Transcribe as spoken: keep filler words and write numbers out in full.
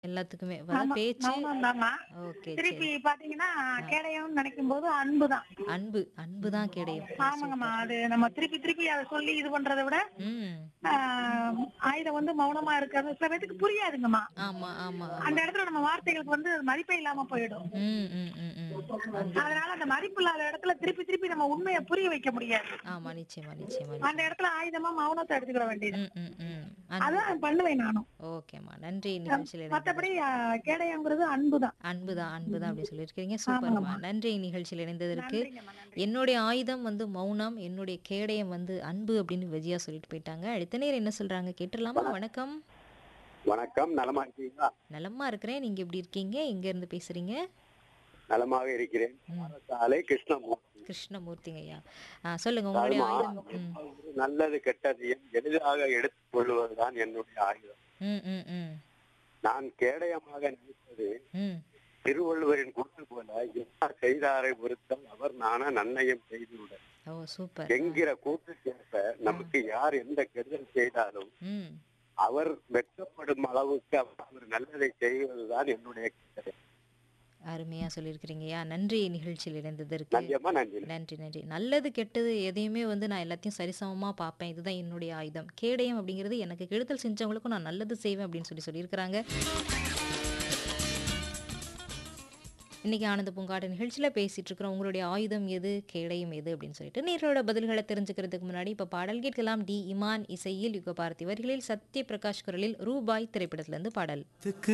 எல்லாத்துக்குமே. அதாவது ஆமா. பேச்சு மௌனம் தாம்மா. ஓகே. திருப்பி சரி. பார்த்தீங்கன்னா, ஆ. கேடயம்னு நெனைக்கும்போது அன்பு தான். அன்பு. அன்பு தான் கேடயம். ஓ! ஆமாங்கம்மா. சூப்பர். அது நம்ம திருப்பி திருப்பி அத சொல்லி இது பண்றத விட, ம். ஆ ஆயுதம் வந்து மௌனமா இருக்கிறது சில பேத்துக்கு புரியாதுங்கம்மா. ஆமா, ஆமா, அந்த ஆமா. இடத்துல நம்ம வார்த்தைகளுக்கு வந்து மதிப்பே இல்லாம போயிடும். ம், ம், ம், ம். அந்த அதனால அந்த மதிப்பு இல்லாத இடத்துல திருப்பி திருப்பி நம்ம உண்மைய புரிய வைக்க முடியாது. ஆமா. நிச்சயமா, நிச்சயமா, அந்த நிச்சயமா. இடத்துல ஆயுதமா மௌனத்த எடுத்துக்கிட வேண்டியது. ம், ம், ம். அன் அதான் பண்ணுவேன் நானும். ஓகேம்மா. நன்றி அம் நிகழ்ச்சியில மத்தபடி இணைந்ததற்கு. அ கேடயம்ங்கிறது அன்பு தான். அன்புதான், அன்புதான் அப்படி சொல்லியிருக்கிறீங்க. சூப்பர்மா. ஆமாங்கம்மா. நன்றி நிகழ்ச்சியில இணைந்ததற்கு. நன்றிங்கம்மா, நன்றி. என்னுடைய ஆயுதம் வந்து மௌனம், என்னுடைய கேடயம் வந்து அன்பு அப்படின்னு விஜயா சொல்லிட்டு போயிட்டாங்க. அடுத்த நேரம் என்ன சொல்றாங்க கேட்டுறலாமா? வண வணக்கம். வணக்கம். நலமா இருக்கீங்களா? நலமா இருக்கிறேன். நீங்க எப்படி இருக்கீங்க? எங்க இருந்து பேசுறீங்க? நலமாக இருக்கிறேன். ம். பாரசாலை கிருஷ்ணமூர்த்தி. கிருஷ்ணமூர்த்திங்க ஐயா. ஆ சொல்லுங்க உங்களுடைய அதாவதுமா, ஆயுதம். ம். ஒரு நல்லது கெட்டதையும் எளிதாக எடுத்துக் கொள்வதுதான் என்னுடைய ஆயுதம். ம், ம், ம். நான் கேடயமாக நினைப்பது ம். திருவள்ளுவரின் கூற்று போல யார் செய்தாரை பொறுத்தல் அவர் நான நன்னயம் செய்துவிடல் ஓ! சூப்பர். ஆ. என்கிற கூற்றுக்கேற்ப ஆ. நமக்கு யார் எந்த கெடுதல் செய்தாலும் ம். அவர் வெட்கப்படும் அளவுக்கு அவர் நல்லதை செய்வதுதான் என்னுடைய கேடயம். அருமையா சொல்லியிருக்கிறீங்கய்யா. நன்றி நிகழ்ச்சியில் இணைந்ததற்கு. நன்றியம்மா, நன்றி. நன்றி, நன்றி. நல்லது, கெட்டது எதையுமே வந்து நான் எல்லாத்தையும் சரிசமமா பார்ப்பேன். இதுதான் என்னுடைய ஆயுதம். கேடயம் அப்படிங்கிறது எனக்கு கெடுதல் செஞ்சவங்களுக்கும் நான் நல்லது செய்வேன் அப்படின்னு சொல்லி சொல்லியிருக்கிறாங்க. இன்னைக்கு ஆனந்த பூங்காட்டு நிகழ்ச்சியில பேசிட்டு இருக்கிறோம். உங்களுடைய ஆயுதம் எது? கேடயம் எது? அப்படின்னு சொல்லிட்டு நேயர்களோட பதில்கள தெரிஞ்சுக்கிறதுக்கு முன்னாடி இப்ப பாடல் கேட்கலாம். டி. இமான் இசையில் யுகபாரதி வரிகளில் சத்ய பிரகாஷ் குரலில் ரூபாய் திரைப்படத்திலிருந்து பாடல்.